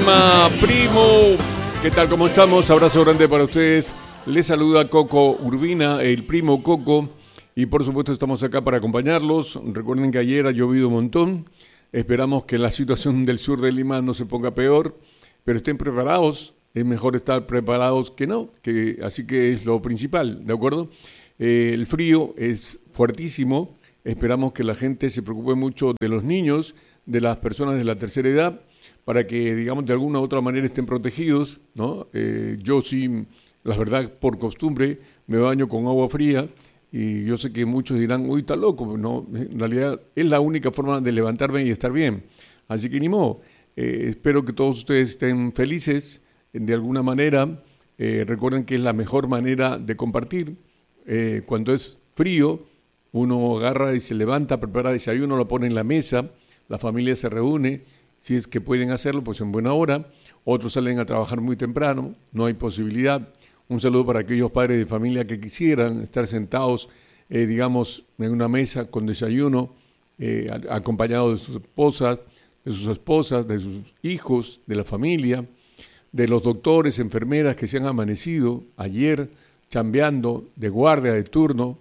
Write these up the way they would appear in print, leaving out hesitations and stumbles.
Lima, primo. ¿Qué tal? ¿Cómo estamos? Abrazo grande para ustedes. Les saluda Coco Urbina, el primo Coco. Y por supuesto estamos acá para acompañarlos. Recuerden que ayer ha llovido un montón. Esperamos que la situación del sur de Lima no se ponga peor. Pero estén preparados. Es mejor estar preparados que no. Así que es lo principal, ¿de acuerdo? El frío es fuertísimo. Esperamos que la gente se preocupe mucho de los niños, de las personas de la tercera edad, para que, digamos, de alguna u otra manera estén protegidos, ¿no? Yo sí, la verdad, por costumbre, me baño con agua fría y yo sé que muchos dirán, uy, está loco, ¿no? En realidad es la única forma de levantarme y estar bien. Así que ni modo. Espero que todos ustedes estén felices de alguna manera. Recuerden que es la mejor manera de compartir. Cuando es frío, uno agarra y se levanta, prepara desayuno, lo pone en la mesa, la familia se reúne, si es que pueden hacerlo, pues en buena hora. Otros salen a trabajar muy temprano, no hay posibilidad. Un saludo para aquellos padres de familia que quisieran estar sentados, digamos, en una mesa con desayuno, acompañados de sus esposas, de sus hijos, de la familia, de los doctores, enfermeras que se han amanecido ayer chambeando de guardia, de turno.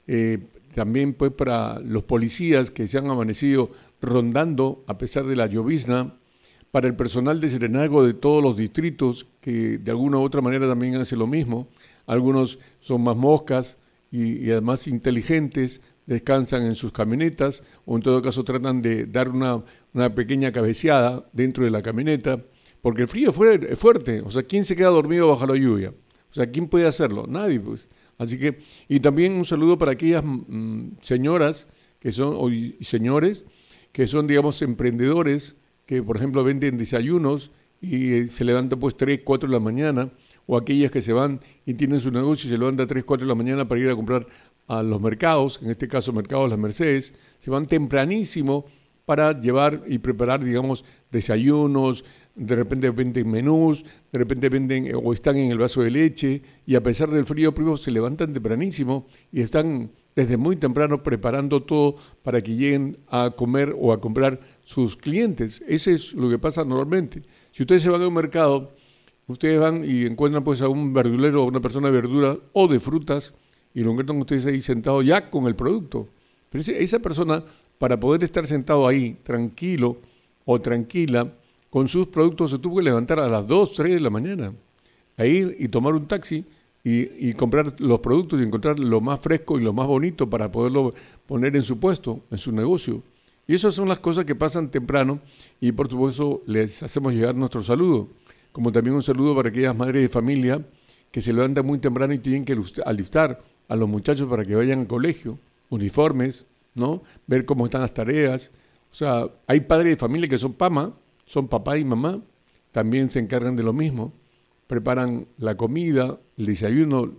También pues para los policías que se han amanecido rondando a pesar de la llovizna, para el personal de Serenazgo de todos los distritos que de alguna u otra manera también hace lo mismo. Algunos son más moscas y además inteligentes, descansan en sus camionetas o en todo caso tratan de dar una pequeña cabeceada dentro de la camioneta, porque el frío es fuerte. O sea, ¿quién se queda dormido bajo la lluvia? O sea, ¿quién puede hacerlo? Nadie, pues. Así que, y también un saludo para aquellas señoras que son, y señores, que son, digamos, emprendedores, que por ejemplo venden desayunos y se levantan pues 3, 4 de la mañana, o aquellas que se van y tienen su negocio y se levantan 3, 4 de la mañana para ir a comprar a los mercados, en este caso Mercados Las Mercedes, se van tempranísimo para llevar y preparar, digamos, desayunos. De repente venden menús, de repente venden o están en el vaso de leche y a pesar del frío, primos, se levantan tempranísimo y están desde muy temprano preparando todo para que lleguen a comer o a comprar sus clientes. Eso es lo que pasa normalmente. Si ustedes se van a un mercado, ustedes van y encuentran pues a un verdulero o una persona de verduras o de frutas y lo encuentran ustedes ahí sentado ya con el producto. Pero esa persona, para poder estar sentado ahí tranquilo o tranquila, con sus productos se tuvo que levantar a las 2, 3 de la mañana, a ir y tomar un taxi y comprar los productos y encontrar lo más fresco y lo más bonito para poderlo poner en su puesto, en su negocio. Y esas son las cosas que pasan temprano y por supuesto les hacemos llegar nuestro saludo, como también un saludo para aquellas madres de familia que se levantan muy temprano y tienen que alistar a los muchachos para que vayan al colegio, uniformes, ¿no? Ver cómo están las tareas. O sea, hay padres de familia que son papá y mamá, también se encargan de lo mismo, preparan la comida, el desayuno,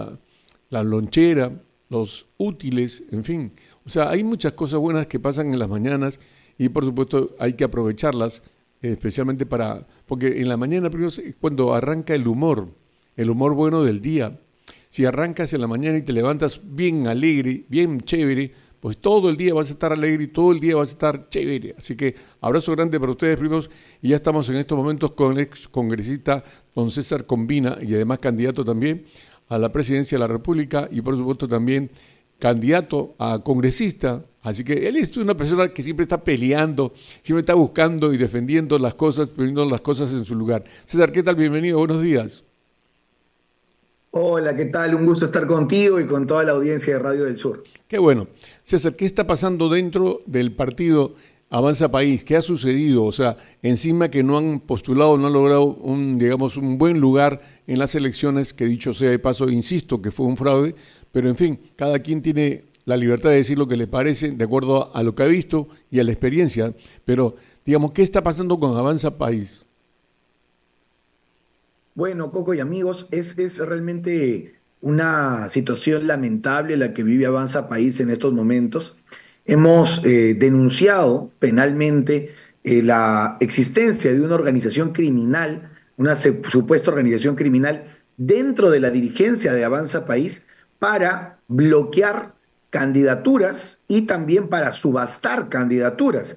la lonchera, los útiles, en fin. O sea, hay muchas cosas buenas que pasan en las mañanas y por supuesto hay que aprovecharlas, especialmente porque en la mañana primero es cuando arranca el humor bueno del día. Si arrancas en la mañana y te levantas bien alegre, bien chévere, pues todo el día vas a estar alegre y todo el día vas a estar chévere. Así que abrazo grande para ustedes, primos, y ya estamos en estos momentos con el ex congresista don César Combina y además candidato también a la presidencia de la República y por supuesto también candidato a congresista. Así que él es una persona que siempre está peleando, siempre está buscando y defendiendo las cosas, poniendo las cosas en su lugar. César, ¿qué tal? Bienvenido, buenos días. Hola, ¿qué tal? Un gusto estar contigo y con toda la audiencia de Radio del Sur. Qué bueno. César, ¿qué está pasando dentro del partido Avanza País? ¿Qué ha sucedido? O sea, encima que no han postulado, no han logrado un buen lugar en las elecciones, que dicho sea de paso, insisto que fue un fraude, pero en fin, cada quien tiene la libertad de decir lo que le parece, de acuerdo a lo que ha visto y a la experiencia, pero digamos, ¿qué está pasando con Avanza País? Bueno, Coco y amigos, es realmente una situación lamentable la que vive Avanza País en estos momentos. Hemos denunciado penalmente la existencia de una organización criminal, una supuesta organización criminal dentro de la dirigencia de Avanza País para bloquear candidaturas y también para subastar candidaturas.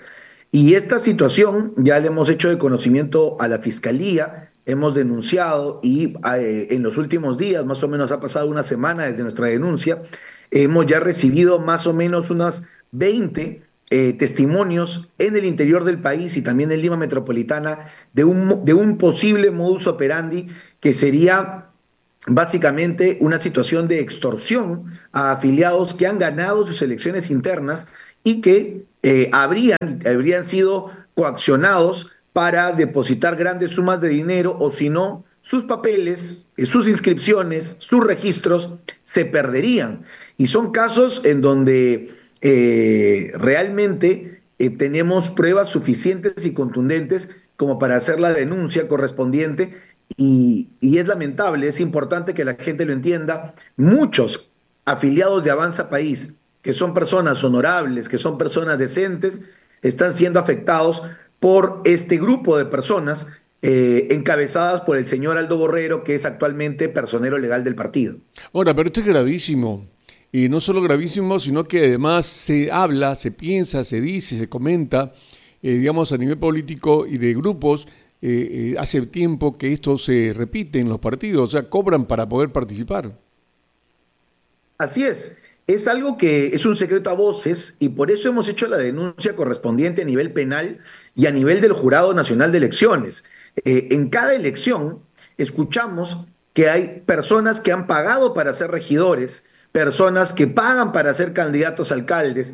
Y esta situación ya le hemos hecho de conocimiento a la Fiscalía, hemos denunciado y en los últimos días, más o menos ha pasado una semana desde nuestra denuncia, hemos ya recibido más o menos unas 20 testimonios en el interior del país y también en Lima Metropolitana de un posible modus operandi que sería básicamente una situación de extorsión a afiliados que han ganado sus elecciones internas y que habrían sido coaccionados para depositar grandes sumas de dinero o si no, sus papeles, sus inscripciones, sus registros se perderían. Y son casos en donde realmente tenemos pruebas suficientes y contundentes como para hacer la denuncia correspondiente y es lamentable, es importante que la gente lo entienda. Muchos afiliados de Avanza País, que son personas honorables, que son personas decentes, están siendo afectados por este grupo de personas encabezadas por el señor Aldo Borrero, que es actualmente personero legal del partido. Ahora, pero esto es gravísimo. Y no solo gravísimo, sino que además se habla, se piensa, se dice, se comenta, digamos, a nivel político y de grupos. Hace tiempo que esto se repite en los partidos, o sea, cobran para poder participar. Así es algo que es un secreto a voces y por eso hemos hecho la denuncia correspondiente a nivel penal y a nivel del Jurado Nacional de Elecciones. En cada elección escuchamos que hay personas que han pagado para ser regidores, personas que pagan para ser candidatos a alcaldes.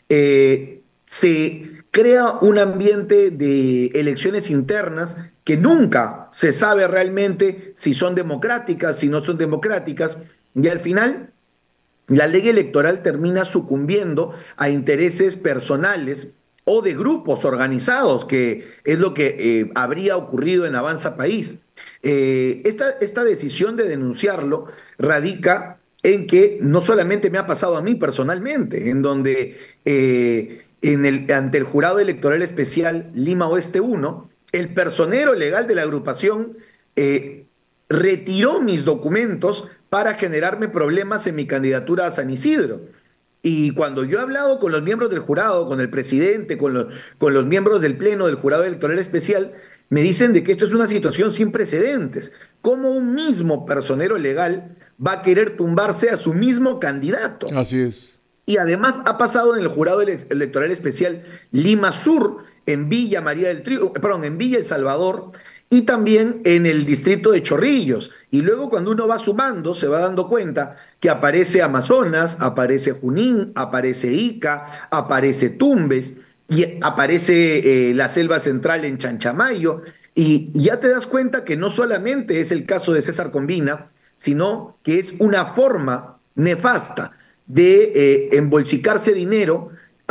Se crea un ambiente de elecciones internas que nunca se sabe realmente si son democráticas, si no son democráticas, y al final la ley electoral termina sucumbiendo a intereses personales o de grupos organizados, que es lo que habría ocurrido en Avanza País. Esta decisión de denunciarlo radica en que no solamente me ha pasado a mí personalmente, en donde ante el Jurado Electoral Especial Lima Oeste 1, el personero legal de la agrupación retiró mis documentos para generarme problemas en mi candidatura a San Isidro. Y cuando yo he hablado con los miembros del jurado, con el presidente, con los miembros del Pleno del Jurado Electoral Especial, me dicen de que esto es una situación sin precedentes. ¿Cómo un mismo personero legal va a querer tumbarse a su mismo candidato? Así es. Y además ha pasado en el Jurado Electoral Especial Lima Sur, en Villa María del Trigo, perdón, en Villa El Salvador, y también en el distrito de Chorrillos. Y luego cuando uno va sumando, se va dando cuenta que aparece Amazonas, aparece Junín, aparece Ica, aparece Tumbes, y aparece la Selva Central en Chanchamayo, y ya te das cuenta que no solamente es el caso de César Combina, sino que es una forma nefasta de embolsicarse dinero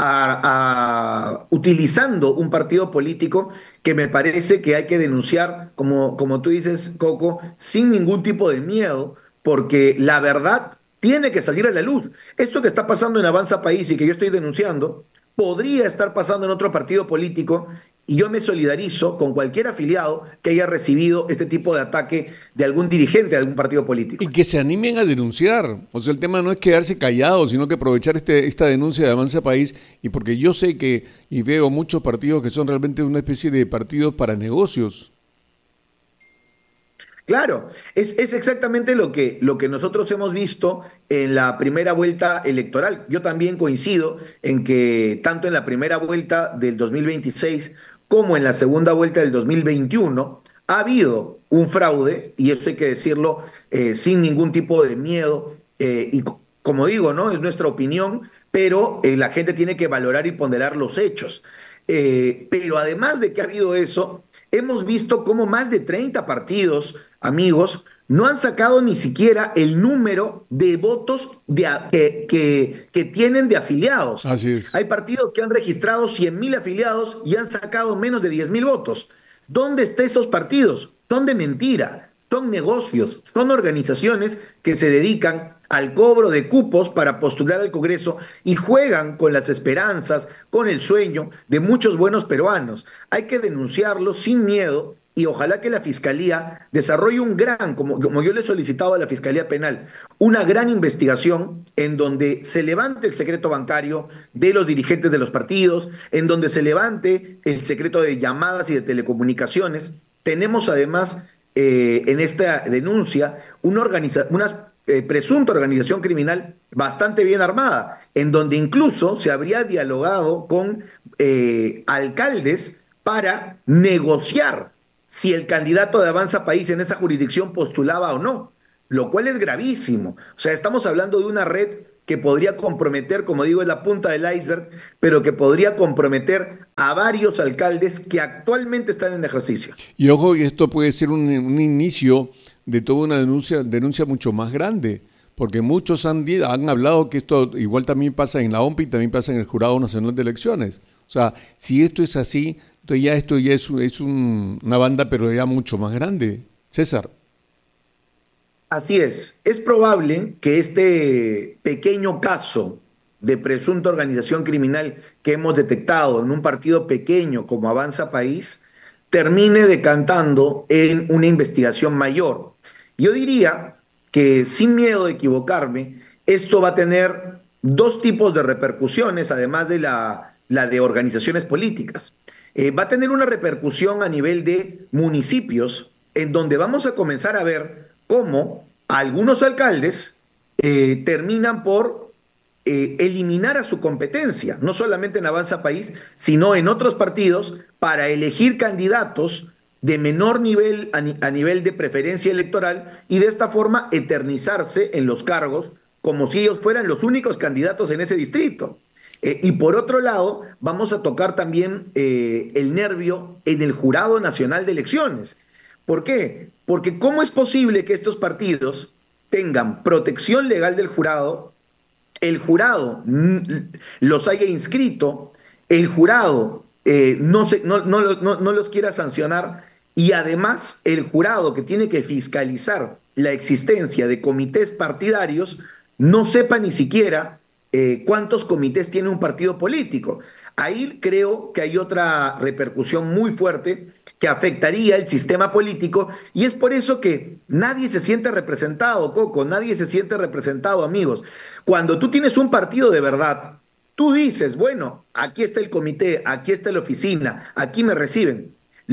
utilizando un partido político que me parece que hay que denunciar, como tú dices, Coco, sin ningún tipo de miedo, porque la verdad tiene que salir a la luz. Esto que está pasando en Avanza País y que yo estoy denunciando, podría estar pasando en otro partido político y yo me solidarizo con cualquier afiliado que haya recibido este tipo de ataque de algún dirigente de algún partido político. Y que se animen a denunciar. O sea, el tema no es quedarse callados, sino que aprovechar esta denuncia de Avanza País, y porque yo sé que, y veo muchos partidos que son realmente una especie de partidos para negocios. Claro, es exactamente lo que nosotros hemos visto en la primera vuelta electoral. Yo también coincido en que tanto en la primera vuelta del 2026 como en la segunda vuelta del 2021 ha habido un fraude, y eso hay que decirlo sin ningún tipo de miedo. Y como digo, ¿no? Es nuestra opinión, pero la gente tiene que valorar y ponderar los hechos. Pero además de que ha habido eso, hemos visto cómo más de 30 partidos, amigos, no han sacado ni siquiera el número de votos que tienen de afiliados. Así es. Hay partidos que han registrado 100.000 afiliados y han sacado menos de 10.000 votos. ¿Dónde están esos partidos? Son de mentira, son negocios, son organizaciones que se dedican al cobro de cupos para postular al Congreso y juegan con las esperanzas, con el sueño de muchos buenos peruanos. Hay que denunciarlo sin miedo y ojalá que la Fiscalía desarrolle como yo le he solicitado a la Fiscalía Penal, una gran investigación en donde se levante el secreto bancario de los dirigentes de los partidos, en donde se levante el secreto de llamadas y de telecomunicaciones. Tenemos además en esta denuncia una presunta organización criminal bastante bien armada, en donde incluso se habría dialogado con alcaldes para negociar si el candidato de Avanza País en esa jurisdicción postulaba o no, lo cual es gravísimo. O sea, estamos hablando de una red que podría comprometer, como digo, es la punta del iceberg, pero que podría comprometer a varios alcaldes que actualmente están en ejercicio. Y ojo, esto puede ser un inicio de toda una denuncia mucho más grande, porque muchos han hablado que esto igual también pasa en la OMPI y también pasa en el Jurado Nacional de Elecciones. O sea, si esto es así, entonces esto ya es una banda, pero ya mucho más grande. César. Así es probable que este pequeño caso de presunta organización criminal que hemos detectado en un partido pequeño como Avanza País termine decantando en una investigación mayor. Yo diría que, sin miedo de equivocarme, esto va a tener dos tipos de repercusiones, además de la de organizaciones políticas. Va a tener una repercusión a nivel de municipios, en donde vamos a comenzar a ver cómo algunos alcaldes terminan por eliminar a su competencia, no solamente en Avanza País, sino en otros partidos, para elegir candidatos de menor nivel a nivel de preferencia electoral y de esta forma eternizarse en los cargos como si ellos fueran los únicos candidatos en ese distrito. Y por otro lado, vamos a tocar también el nervio en el Jurado Nacional de Elecciones. ¿Por qué? Porque ¿cómo es posible que estos partidos tengan protección legal del jurado, el jurado los haya inscrito, el jurado no los quiera sancionar y además el jurado que tiene que fiscalizar la existencia de comités partidarios no sepa ni siquiera cuántos comités tiene un partido político? Ahí creo que hay otra repercusión muy fuerte que afectaría el sistema político y es por eso que nadie se siente representado, Coco, nadie se siente representado, amigos. Cuando tú tienes un partido de verdad, tú dices, bueno, aquí está el comité, aquí está la oficina, aquí me reciben.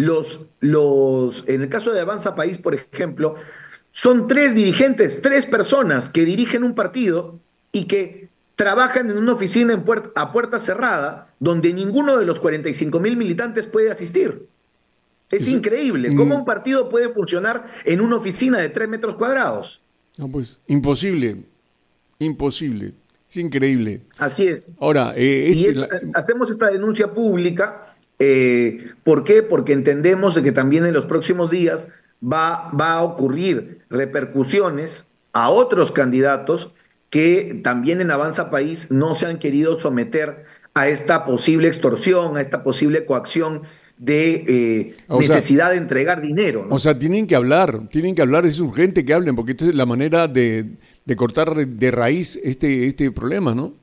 En el caso de Avanza País, por ejemplo, son 3 dirigentes, 3 personas que dirigen un partido y que trabajan en una oficina a puerta cerrada donde ninguno de los 45,000 militantes puede asistir. Es increíble. ¿Cómo un partido puede funcionar en una oficina de 3 metros cuadrados? No, pues, imposible. Imposible. Es increíble. Así es. Ahora, hacemos esta denuncia pública. ¿Por qué? Porque entendemos de que también en los próximos días va a ocurrir repercusiones a otros candidatos que también en Avanza País no se han querido someter a esta posible extorsión, a esta posible coacción de necesidad de entregar dinero, ¿no? O sea, tienen que hablar, es urgente que hablen, porque esta es la manera de cortar de raíz este problema, ¿no?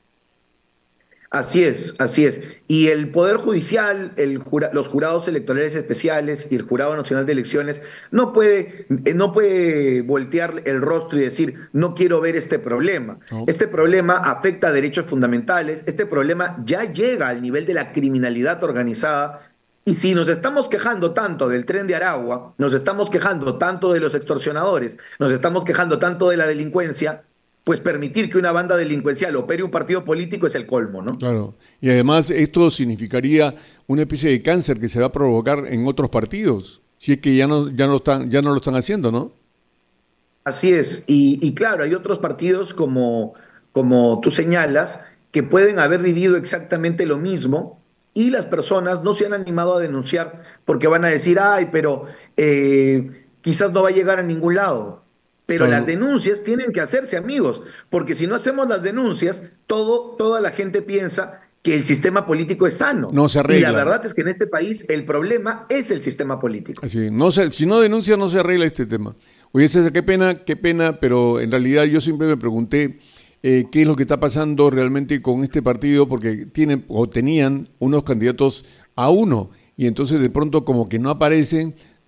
Así es, así es. Y el Poder Judicial, los jurados electorales especiales y el Jurado Nacional de Elecciones no puede voltear el rostro y decir, no quiero ver este problema. No. Este problema afecta a derechos fundamentales, este problema ya llega al nivel de la criminalidad organizada. Y si nos estamos quejando tanto del Tren de Aragua, nos estamos quejando tanto de los extorsionadores, nos estamos quejando tanto de la delincuencia, pues permitir que una banda delincuencial opere un partido político es el colmo, ¿no? Claro. Y además esto significaría una especie de cáncer que se va a provocar en otros partidos, si es que ya no lo están haciendo, ¿no? Así es. Y claro, hay otros partidos como tú señalas, que pueden haber vivido exactamente lo mismo y las personas no se han animado a denunciar porque van a decir, ay, pero quizás no va a llegar a ningún lado. Pero las denuncias tienen que hacerse, amigos, porque si no hacemos las denuncias, toda la gente piensa que el sistema político es sano. No se arregla. Y la verdad es que en este país el problema es el sistema político. Así, si no denuncia, no se arregla este tema. Oye, César, qué pena, pero en realidad yo siempre me pregunté qué es lo que está pasando realmente con este partido, porque tenían unos candidatos a uno, y entonces de pronto como que no aparecen,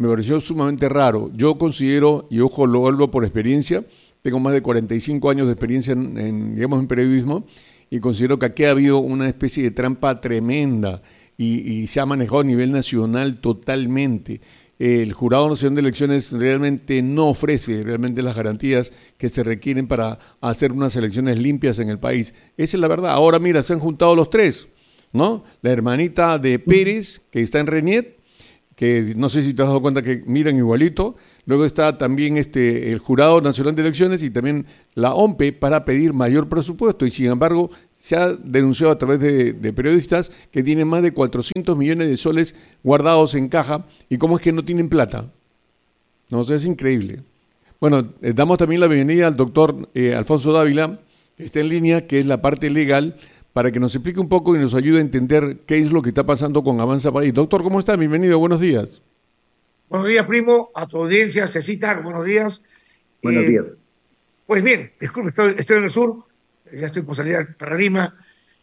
me pareció sumamente raro. Yo considero, y ojo, lo hablo por experiencia, tengo más de 45 años de experiencia digamos, en periodismo, y considero que aquí ha habido una especie de trampa tremenda y se ha manejado a nivel nacional totalmente. El Jurado Nacional de Elecciones realmente no ofrece realmente las garantías que se requieren para hacer unas elecciones limpias en el país. Esa es la verdad. Ahora mira, se han juntado los tres, ¿no? La hermanita de Pérez, que está en Reñet, que no sé si te has dado cuenta que miran igualito. Luego está también el Jurado Nacional de Elecciones y también la OMPE para pedir mayor presupuesto. Y sin embargo, se ha denunciado a través de periodistas que tienen más de 400 millones de soles guardados en caja. ¿Y cómo es que no tienen plata? No, o sea, es increíble. Bueno, damos también la bienvenida al doctor Alfonso Dávila, que está en línea, que es la parte legal, para que nos explique un poco y nos ayude a entender qué es lo que está pasando con Avanza País. Doctor, ¿cómo está? Bienvenido, buenos días. Buenos días, primo, a tu audiencia, Cecitar, buenos días. Buenos días. Pues bien, disculpe, estoy en el sur, ya estoy por salir para Lima.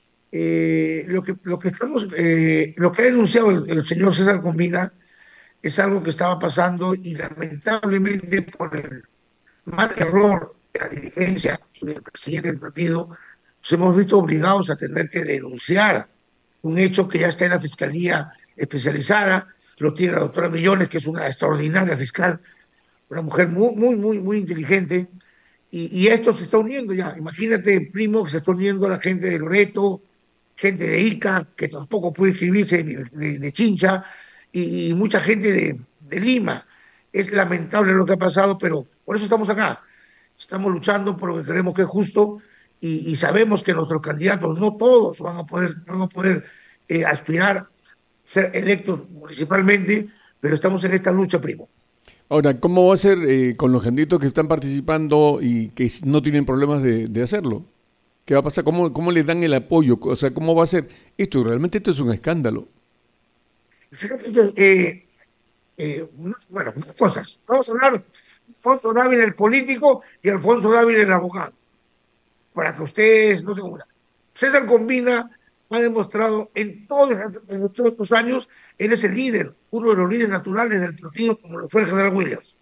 Lo que ha denunciado el señor César Combina es algo que estaba pasando y lamentablemente por el mal error de la dirigencia y del presidente del partido, nos hemos visto obligados a tener que denunciar un hecho que ya está en la Fiscalía Especializada, lo tiene la doctora Millones, que es una extraordinaria fiscal, una mujer muy inteligente, y esto se está uniendo ya. Imagínate, primo, que se está uniendo la gente de Loreto, gente de Ica, que tampoco puede inscribirse de Chincha, y mucha gente de Lima. Es lamentable lo que ha pasado, pero por eso estamos acá. Estamos luchando por lo que creemos que es justo y sabemos que nuestros candidatos, no todos van a poder aspirar ser electos municipalmente, pero estamos en esta lucha, primo. Ahora, ¿cómo va a ser con los candidatos que están participando y que no tienen problemas de hacerlo? ¿Qué va a pasar? ¿Cómo les dan el apoyo? O sea, ¿cómo va a ser? Esto es un escándalo. Fíjate que, bueno, muchas cosas. Vamos a hablar Alfonso Dávila, el político, y Alfonso Dávila, el abogado, para que ustedes no se confundan. César Combina ha demostrado en todos estos años, él es el líder, uno de los líderes naturales del partido, como lo fue el general Williams.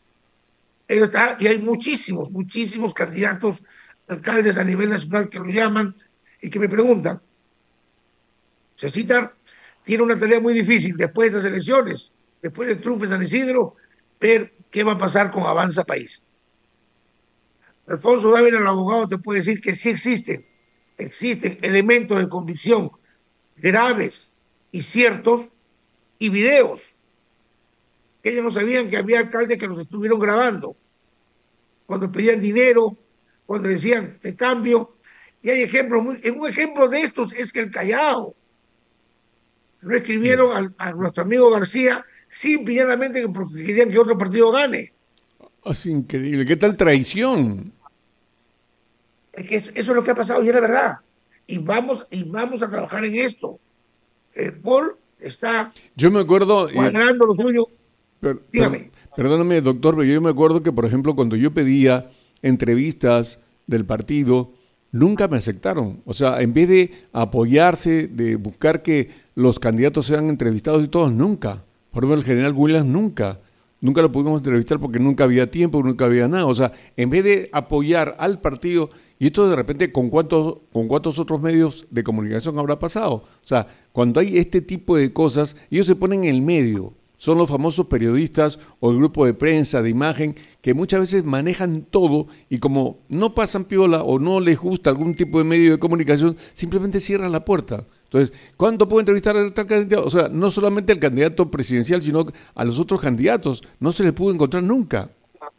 Él está, y hay muchísimos candidatos, alcaldes a nivel nacional que lo llaman y que me preguntan. Cecitar tiene una tarea muy difícil después de estas elecciones, después del triunfo de San Isidro, ver qué va a pasar con Avanza País. Alfonso Dávila, el abogado, te puede decir que sí existen elementos de convicción graves y ciertos y videos. Ellos no sabían que había alcaldes que los estuvieron grabando cuando pedían dinero, cuando decían te cambio. Y hay ejemplos, un ejemplo de estos es que el Callao no escribieron a nuestro amigo García simplemente porque querían que otro partido gane. Es increíble. ¿Qué tal traición? Es que eso es lo que ha pasado y es la verdad. Y vamos a trabajar en esto. Paul está yo me acuerdo, cuadrando lo suyo. Dígame. Perdóname, doctor, pero yo me acuerdo que, por ejemplo, cuando yo pedía entrevistas del partido, nunca me aceptaron. O sea, en vez de apoyarse, de buscar que los candidatos sean entrevistados y todos, nunca. Por ejemplo, el general Williams nunca lo pudimos entrevistar porque nunca había tiempo, nunca había nada. O sea, en vez de apoyar al partido, y esto de repente, ¿con cuántos otros medios de comunicación habrá pasado? O sea, cuando hay este tipo de cosas, ellos se ponen en el medio. Son los famosos periodistas o el grupo de prensa, de imagen, que muchas veces manejan todo y como no pasan piola o no les gusta algún tipo de medio de comunicación, simplemente cierran la puerta. Entonces, ¿cuándo puedo entrevistar a tal candidato? O sea, no solamente al candidato presidencial, sino a los otros candidatos. No se les pudo encontrar nunca.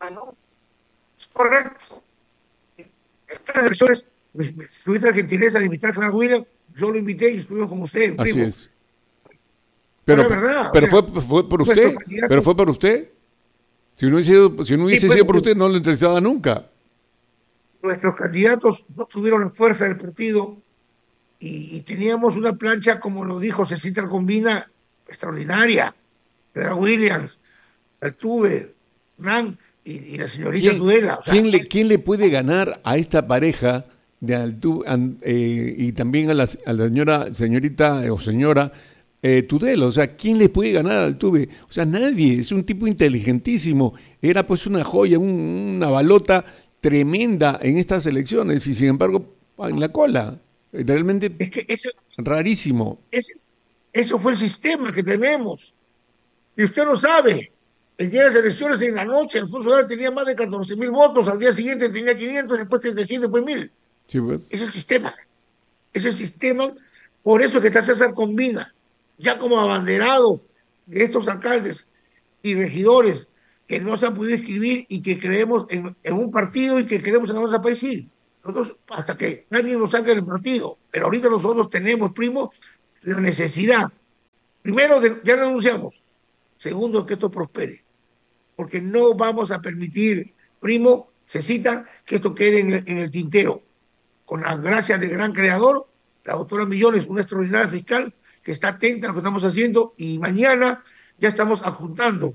Es correcto. Estas elecciones, tuviste la gentileza de invitar a General Williams, yo lo invité y estuvimos con usted, primo. Así es. Pero fue por usted. Pero fue por usted. Si no hubiese sido por usted, no lo entrevistaba nunca. Nuestros candidatos no tuvieron la fuerza del partido y teníamos una plancha, como lo dijo Cecitar Combina, extraordinaria. Pedro Williams, Altuve, Hernán y la señorita Tudela. O sea, ¿quién le puede ganar a esta pareja de Altuve y también a la señorita o señora Tudela. O sea, ¿quién le puede ganar al Tuve? O sea, nadie. Es un tipo inteligentísimo. Era pues una joya, una balota tremenda en estas elecciones y sin embargo en la cola. Realmente Es que rarísimo. eso fue el sistema que tenemos. Y usted lo sabe. El día de las elecciones, en la noche, Alfonso Dara tenía más de 14.000 votos, al día siguiente tenía 500, después 700, después 1.000. Sí, pues. Es el sistema. Es el sistema. Por eso es que está César Combina, ya como abanderado de estos alcaldes y regidores que no se han podido inscribir y que creemos en un partido y que queremos en Avanza País, sí. Nosotros, hasta que nadie nos saque del partido. Pero ahorita nosotros tenemos, primo, la necesidad. Primero, ya renunciamos. Segundo, que esto prospere. Porque no vamos a permitir, primo, se cita, que esto quede en el tintero. Con las gracias del gran creador, la doctora Millones, una extraordinaria fiscal que está atenta a lo que estamos haciendo, y mañana ya estamos adjuntando.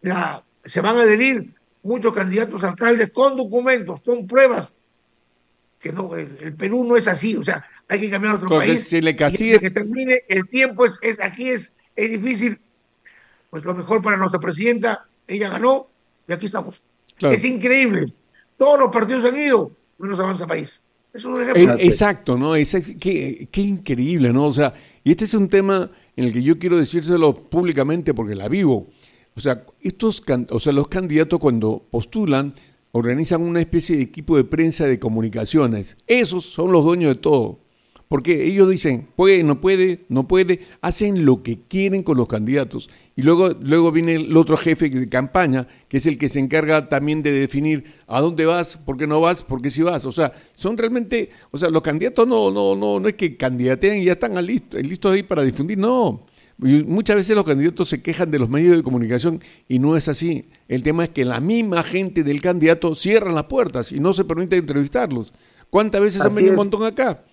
Se van a adherir muchos candidatos a alcaldes con documentos, con pruebas, que no, el Perú no es así, o sea, hay que cambiar nuestro Porque país. si le Y castigue, hasta que termine el tiempo, aquí es difícil, pues lo mejor para nuestra presidenta, ella ganó y aquí estamos. claro. Es increíble. Todos los partidos han ido, menos Avanza País. Es un ejemplo. Exacto, ¿no? Qué increíble, ¿no? O sea, y este es un tema en el que yo quiero decírselo públicamente porque la vivo. O sea, los candidatos cuando postulan organizan una especie de equipo de prensa de comunicaciones. Esos son los dueños de todo. Porque ellos dicen, puede, no puede, hacen lo que quieren con los candidatos. Y luego viene el otro jefe de campaña, que es el que se encarga también de definir a dónde vas, por qué no vas, por qué sí vas. O sea, son realmente, los candidatos no es que candidatean y ya están listos ahí para difundir, no. Y muchas veces los candidatos se quejan de los medios de comunicación y no es así. El tema es que la misma gente del candidato cierran las puertas y no se permite entrevistarlos. ¿Cuántas veces han venido un montón acá?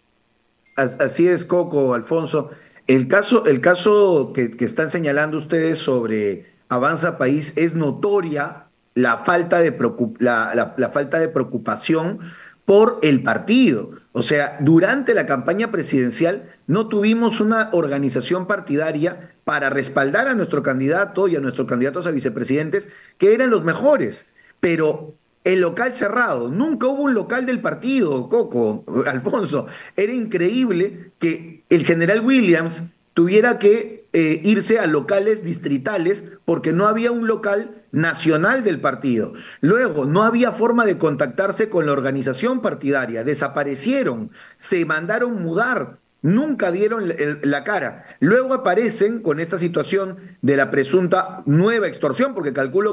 Así es, Coco, Alfonso. El caso que están señalando ustedes sobre Avanza País es notoria la falta de la falta de preocupación por el partido. O sea, durante la campaña presidencial no tuvimos una organización partidaria para respaldar a nuestro candidato y a nuestros candidatos a vicepresidentes, que eran los mejores. Pero el local cerrado, nunca hubo un local del partido, Coco, Alfonso. Era increíble que el general Williams tuviera que irse a locales distritales porque no había un local nacional del partido. Luego, no había forma de contactarse con la organización partidaria, desaparecieron, se mandaron mudar, nunca dieron la cara. Luego aparecen con esta situación de la presunta nueva extorsión, porque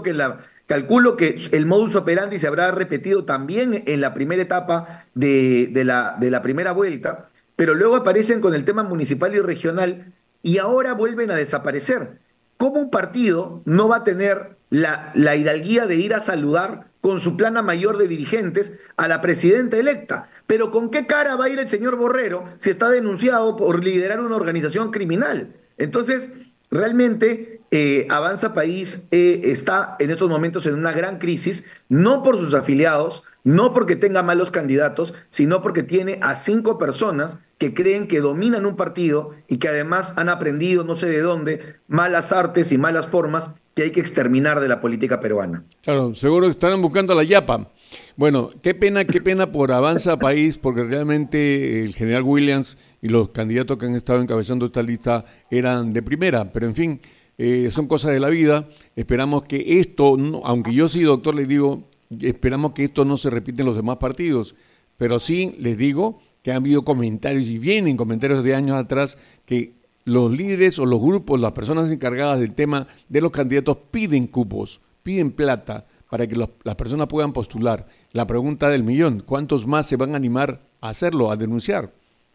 calculo que el modus operandi se habrá repetido también en la primera etapa de la primera vuelta, pero luego aparecen con el tema municipal y regional y ahora vuelven a desaparecer. ¿Cómo un partido no va a tener la hidalguía de ir a saludar con su plana mayor de dirigentes a la presidenta electa? Pero ¿con qué cara va a ir el señor Borrero si está denunciado por liderar una organización criminal? Entonces, realmente Avanza País está en estos momentos en una gran crisis, no por sus afiliados, no porque tenga malos candidatos, sino porque tiene a 5 personas que creen que dominan un partido y que además han aprendido no sé de dónde malas artes y malas formas que hay que exterminar de la política peruana. Claro, seguro que estarán buscando a la yapa. Bueno, qué pena por Avanza País, porque realmente el general Williams y los candidatos que han estado encabezando esta lista eran de primera, pero en fin, son cosas de la vida. Esperamos que esto, aunque yo sí, doctor, les digo, esperamos que esto no se repita en los demás partidos, pero sí les digo que han habido comentarios y vienen comentarios de años atrás que los líderes o los grupos, las personas encargadas del tema de los candidatos piden cupos, piden plata para que las personas puedan postular. La pregunta del millón, ¿cuántos más se van a animar a hacerlo, a denunciar?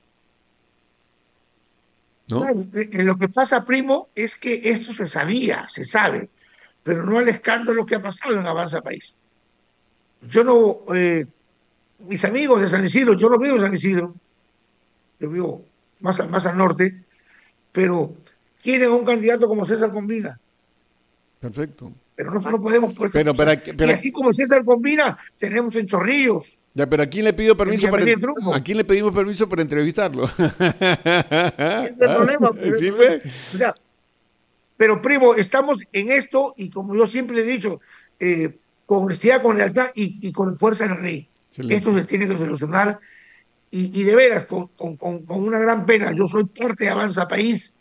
¿No? Lo que pasa, primo, es que esto se sabía, se sabe, pero no el escándalo que ha pasado en Avanza País. Yo no, mis amigos de San Isidro, yo no vivo en San Isidro, yo vivo más al norte, pero quieren un candidato como César Combina. Perfecto. Pero no podemos. Pero y así como César Combina, tenemos en Chorrillos, Ya, pero ¿a quién le pido permiso ¿a quién le pedimos permiso para entrevistarlo? Es el problema. ¿Sí, ve? O sea, pero primo, estamos en esto y como yo siempre le he dicho, con honestidad, con lealtad y con fuerza en la ley. Excelente. Esto se tiene que solucionar y de veras, con una gran pena, yo soy parte de Avanza País,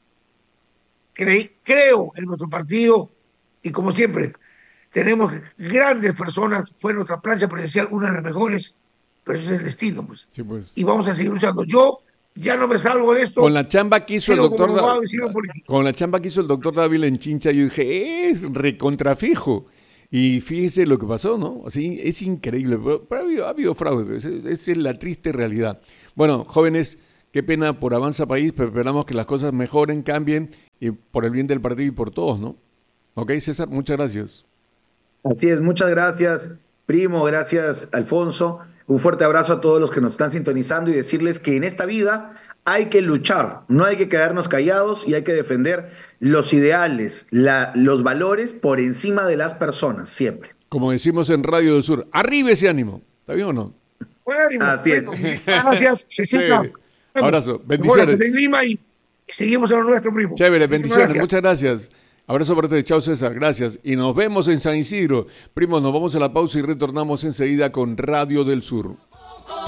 creo en nuestro partido y como siempre, tenemos grandes personas, fue nuestra plancha presidencial una de las mejores, pero ese es el destino, pues. Sí, pues. Y vamos a seguir luchando. Yo ya no me salgo de esto. Con la chamba que hizo el doctor con la chamba que hizo el doctor Dávila en Chincha, yo dije, es recontrafijo. Y fíjese lo que pasó, ¿no? Así es increíble. Pero ha habido fraude, esa es la triste realidad. Bueno, jóvenes, qué pena por Avanza País, pero esperamos que las cosas mejoren, cambien, y por el bien del partido y por todos, ¿no? Ok, César, muchas gracias. Así es, muchas gracias, primo, gracias, Alfonso. Un fuerte abrazo a todos los que nos están sintonizando y decirles que en esta vida hay que luchar, no hay que quedarnos callados y hay que defender los ideales, los valores por encima de las personas, siempre. Como decimos en Radio del Sur, arriba ese ánimo. ¿Está bien o no? Buen ánimo. Así es. Gracias, Cecilia. Sí. Abrazo, bendiciones. En Lima y seguimos en lo nuestro, primo. Chévere, bendiciones, Gracias. muchas gracias. Abrazo para ustedes, chao César, gracias. Y nos vemos en San Isidro. Primos, nos vamos a la pausa y retornamos enseguida con Radio del Sur.